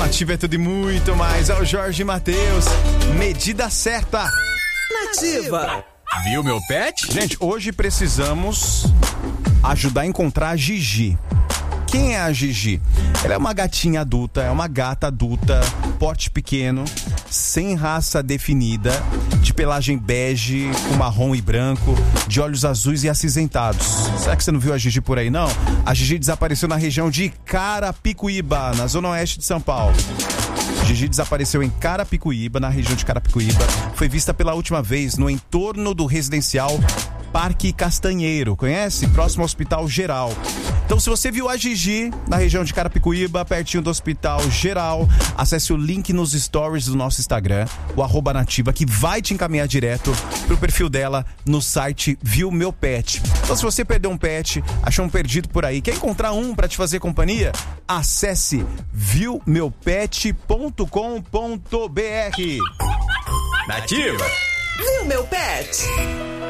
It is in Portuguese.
Nativa é tudo e muito mais. É o Jorge Mateus. Medida certa. Nativa. Viu meu pet? Gente, hoje precisamos ajudar a encontrar a Gigi. Quem é a Gigi? Ela é uma gatinha adulta, é uma gata adulta, porte pequeno, sem raça definida, de pelagem bege, com marrom e branco, de olhos azuis e acinzentados. Será que você não viu a Gigi por aí, não? A Gigi desapareceu na região de Carapicuíba, na zona oeste de São Paulo. Gigi desapareceu em Carapicuíba, na região de Carapicuíba. Foi vista pela última vez no entorno do residencial Parque Castanheiro, conhece? Próximo ao Hospital Geral. Então, se você viu a Gigi na região de Carapicuíba, pertinho do Hospital Geral, acesse o link nos stories do nosso Instagram, o @nativa, que vai te encaminhar direto pro perfil dela no site Viu Meu Pet. Então, se você perdeu um pet, achou um perdido por aí, quer encontrar um pra te fazer companhia, acesse viumeupet.com.br. Nativa. Viu meu pet?